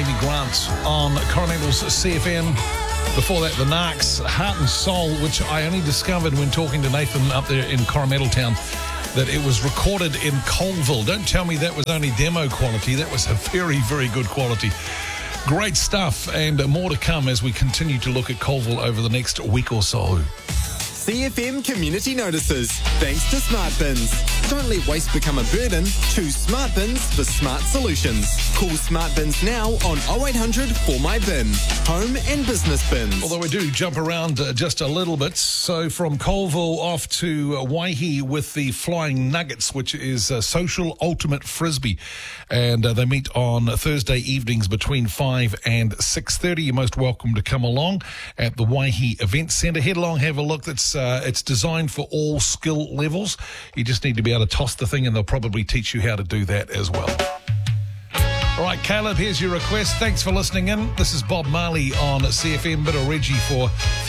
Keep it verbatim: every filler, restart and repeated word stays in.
Benny Grant on Coronado's C F M. Before that, the Narcs, Heart and Soul, which I only discovered when talking to Nathan up there in Coromandel Town, that it was recorded in Colville. Don't tell me that was only demo quality. That was a very, very good quality. Great stuff, and more to come as we continue to look at Colville over the next week or so. C F M Community Notices, thanks to Smart Bins. Don't let waste become a burden. Choose Smart Bins for smart solutions. Call Smart Bins now on oh eight hundred four my bin. Home and business bins. Although we do jump around uh, just a little bit. So from Colville off to uh, Waihi with the Flying Nuggets, which is uh, Social Ultimate Frisbee. And uh, they meet on Thursday evenings between five and six thirty. You're most welcome to come along at the Waihi Event Centre. Head along, have a look. That's uh, it's designed for all skill levels. You just need to be able to toss the thing, and they'll probably teach you how to do that as well. All right, Caleb, here's your request. Thanks for listening in. This is Bob Marley on C F M. Bit of Reggie for